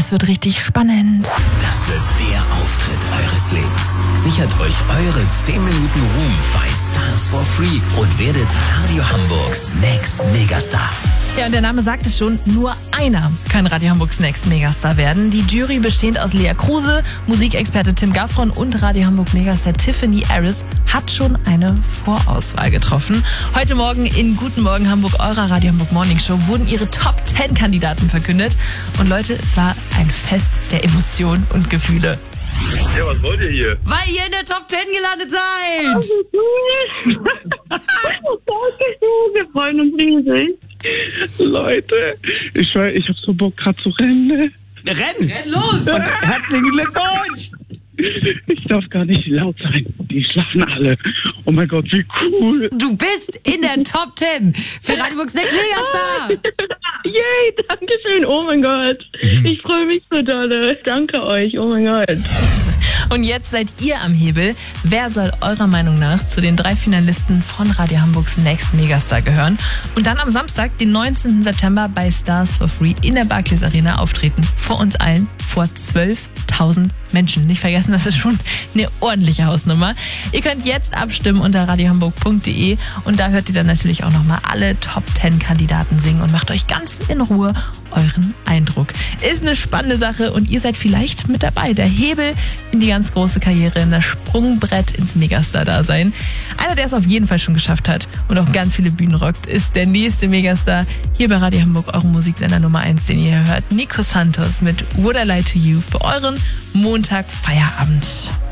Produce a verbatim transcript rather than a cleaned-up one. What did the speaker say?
das wird richtig spannend. Das wird der Auftritt eures Lebens. Sichert euch eure zehn Minuten Ruhm bei Stars for Free und werdet Radio Hamburgs Next Megastar. Ja, und der Name sagt es schon, nur einer kann Radio Hamburgs Next Megastar werden. Die Jury bestehend aus Lea Kruse, Musikexperte Tim Gaffron und Radio Hamburg Megastar Tiffany Aris hat schon eine Vorauswahl getroffen. Heute Morgen in Guten Morgen Hamburg, eurer Radio Hamburg Morning Show, wurden ihre Top zehn Kandidaten verkündet. Und Leute, es war ein Fest der Emotionen und Gefühle. Ja, was wollt ihr hier? Weil ihr in der Top zehn gelandet seid! Also cool. Danke, wir freuen uns riesig. Leute, ich, ich hab so Bock gerade zu rennen. Ne? Renn! Renn los! Und herzlichen Glückwunsch! Ich darf gar nicht laut sein. Die schlafen alle. Oh mein Gott, wie cool. Du bist in der Top zehn für Radio Hamburgs Next Megastar! Yay, danke schön. Oh mein Gott. Ich freue mich so doll. Danke euch. Oh mein Gott. Und jetzt seid ihr am Hebel. Wer soll eurer Meinung nach zu den drei Finalisten von Radio Hamburgs Next Megastar gehören und dann am Samstag, den neunzehnten September bei Stars for Free in der Barclays Arena auftreten? Vor uns allen, vor zwölftausend Menschen. Nicht vergessen, das ist schon eine ordentliche Hausnummer. Ihr könnt jetzt abstimmen unter radio hamburg punkt de und da hört ihr dann natürlich auch nochmal alle Top zehn Kandidaten singen und macht euch ganz in Ruhe euren Eindruck. Ist eine spannende Sache und ihr seid vielleicht mit dabei. Der Hebel in die ganz große Karriere, in das Sprungbrett ins Megastar-Dasein. Einer, der es auf jeden Fall schon geschafft hat und auch ganz viele Bühnen rockt, ist der nächste Megastar hier bei Radio Hamburg, eurem Musiksender Nummer eins, den ihr hört. Nico Santos mit Would I Lie to You für euren Montag Feierabend.